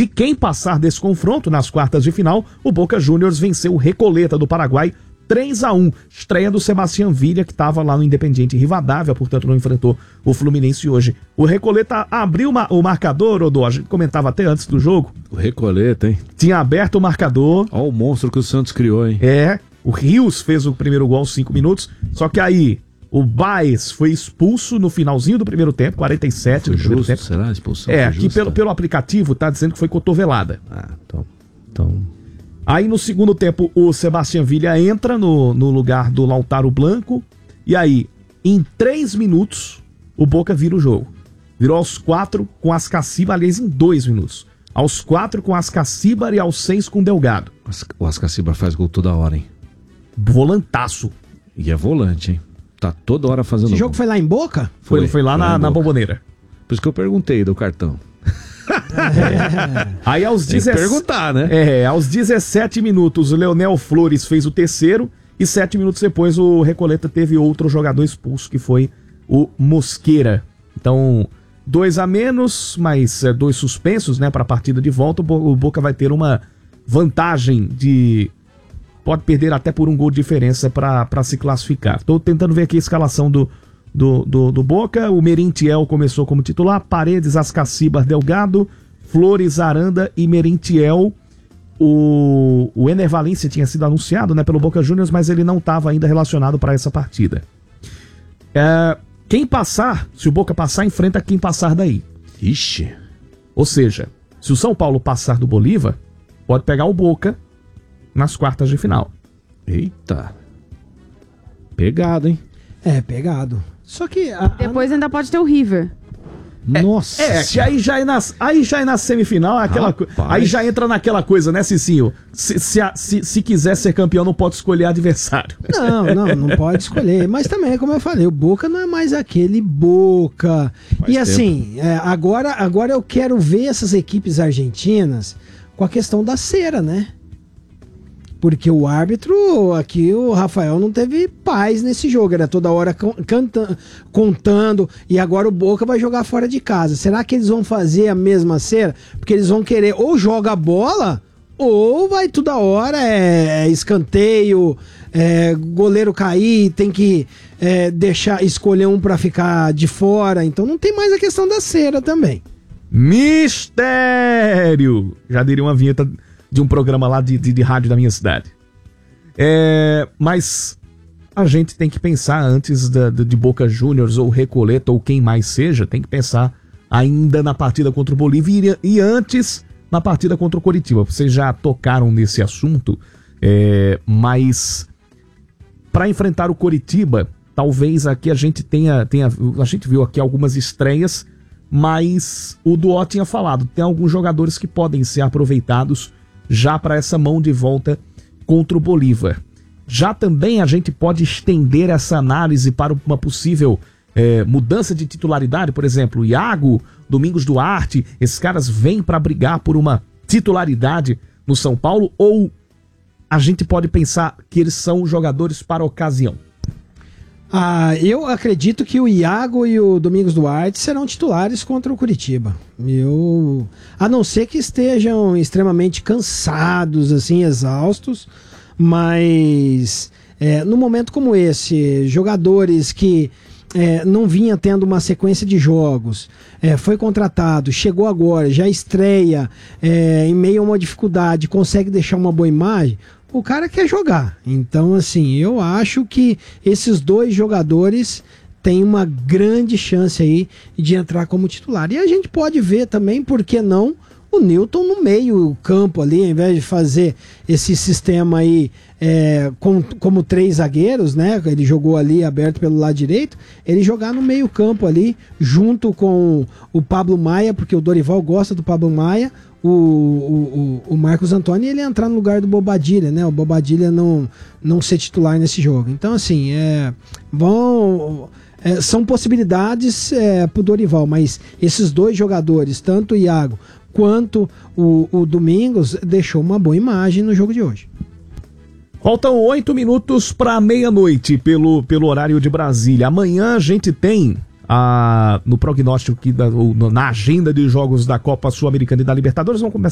de quem passar desse confronto nas quartas de final, o Boca Juniors venceu o Recoleta do Paraguai 3-1, estreia do Sebastián Villa, que estava lá no Independiente Rivadavia, portanto não enfrentou o Fluminense hoje. O Recoleta abriu o marcador, Odô, a gente comentava até antes do jogo. O Recoleta, hein? Tinha aberto o marcador. Olha o monstro que o Santos criou, hein? O Rios fez o primeiro gol aos 5 minutos, só que aí o Baez foi expulso no finalzinho do primeiro tempo, 47 do primeiro tempo. Será a expulsão? Aqui pelo aplicativo tá dizendo que foi cotovelada. Então... Aí no segundo tempo o Sebastián Villa entra no lugar do Lautaro Blanco. E aí, em 3 minutos, o Boca vira o jogo. Virou aos 4 com Ascaciba, aliás, em 2 minutos. Aos 4 com Ascaciba e aos 6 com Delgado. O Ascaciba faz gol toda hora, hein? Volantaço. E é volante, hein? Tá toda hora fazendo Esse jogo foi lá em Boca? Foi lá na Bomboneira. Por isso que eu perguntei do cartão. Aí aos 17... perguntar, né? Aos 17 minutos o Leonel Flores fez o terceiro e 7 minutos depois o Recoleta teve outro jogador expulso, que foi o Mosqueira. Então, 2 a menos, mas 2 suspensos, né, para a partida de volta. O Boca vai ter uma vantagem de... Pode perder até por 1 gol de diferença para se classificar. Estou tentando ver aqui a escalação do Boca. O Merentiel começou como titular, Paredes, Ascaciba, Delgado, Flores, Aranda e Merentiel. O Ener Valencia tinha sido anunciado, né, pelo Boca Juniors, mas ele não estava ainda relacionado para essa partida. Quem passar, se o Boca passar, enfrenta quem passar daí. Ixi. Ou seja, se o São Paulo passar do Bolívar, pode pegar o Boca nas quartas de final. Eita. Pegado, hein? Pegado. Só que... Depois ainda pode ter o River. Nossa. Que aí já é na semifinal, aí já entra naquela coisa, né, Cicinho? Se quiser ser campeão, não pode escolher adversário. Não pode escolher. Mas também, como eu falei, o Boca não é mais aquele Boca. E assim, agora eu quero ver essas equipes argentinas com a questão da cera, né? Porque o árbitro, aqui o Rafael não teve paz nesse jogo, era toda hora contando, e agora o Boca vai jogar fora de casa. Será que eles vão fazer a mesma cera? Porque eles vão querer ou joga a bola, ou vai toda hora, escanteio, goleiro cair, tem que escolher um pra ficar de fora, então não tem mais a questão da cera também. Mistério! Já diria uma vinheta de um programa lá de rádio da minha cidade. Mas a gente tem que pensar antes de Boca Juniors ou Recoleta ou quem mais seja, tem que pensar ainda na partida contra o Bolívia e antes na partida contra o Coritiba. Vocês já tocaram nesse assunto, mas para enfrentar o Coritiba, talvez aqui a gente a gente viu aqui algumas estreias, mas o Duó tinha falado, tem alguns jogadores que podem ser aproveitados já para essa mão de volta contra o Bolívar. Já também a gente pode estender essa análise para uma possível mudança de titularidade, por exemplo, Iago, Domingos Duarte, esses caras vêm para brigar por uma titularidade no São Paulo, ou a gente pode pensar que eles são jogadores para a ocasião? Eu acredito que o Iago e o Domingos Duarte serão titulares contra o Coritiba. A não ser que estejam extremamente cansados, assim, exaustos, mas no momento como esse, jogadores que não vinha tendo uma sequência de jogos, foi contratado, chegou agora, já estreia, em meio a uma dificuldade, consegue deixar uma boa imagem, o cara quer jogar. Então, assim, eu acho que esses 2 jogadores têm uma grande chance aí de entrar como titular. E a gente pode ver também, por que não, o Newton no meio campo ali, ao invés de fazer esse sistema aí como 3 zagueiros, né? Ele jogou ali aberto pelo lado direito, ele jogar no meio campo ali, junto com o Pablo Maia, porque o Dorival gosta do Pablo Maia, o Marcos Antônio, ele entrar no lugar do Bobadilla, né? O Bobadilla não ser titular nesse jogo. Então, assim, são possibilidades pro Dorival, mas esses 2 jogadores, tanto o Iago quanto o Domingos, deixou uma boa imagem no jogo de hoje. Faltam 8 minutos para meia-noite pelo horário de Brasília. Amanhã a gente tem no prognóstico aqui na agenda de jogos da Copa Sul-Americana e da Libertadores, vamos começar